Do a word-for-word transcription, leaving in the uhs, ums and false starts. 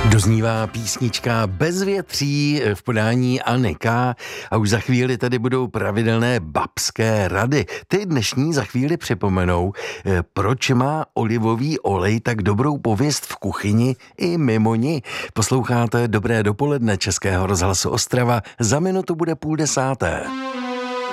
Doznívá písnička Bezvětří v podání Anny K. A už za chvíli tady budou pravidelné babské rady. Ty dnešní za chvíli připomenou, proč má olivový olej tak dobrou pověst v kuchyni i mimo ní. Posloucháte Dobré dopoledne Českého rozhlasu Ostrava, za minutu bude půl desáté.